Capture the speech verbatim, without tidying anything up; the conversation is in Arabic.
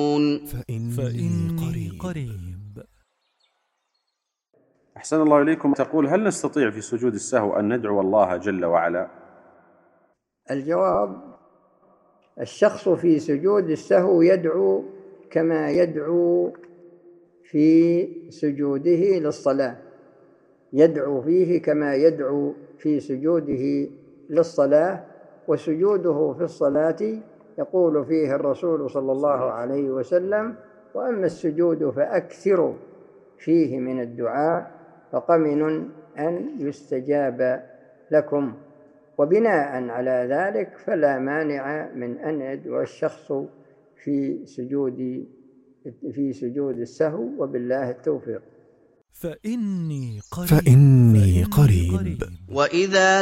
فإني, فإني قريب. أحسن الله إليكم. تقول: هل نستطيع في سجود السهو أن ندعو الله جل وعلا؟ الجواب: الشخص في سجود السهو يدعو كما يدعو في سجوده للصلاة، يدعو فيه كما يدعو في سجوده للصلاة. وسجوده في الصلاة يقول فيه الرسول صلى الله عليه وسلم: وأما السجود فأكثروا فيه من الدعاء فقمن أن يستجاب لكم. وبناء على ذلك فلا مانع من أن يدعو الشخص في سجود في سجود السهو، وبالله التوفيق. فإني قريب. فإني قريب. وإذا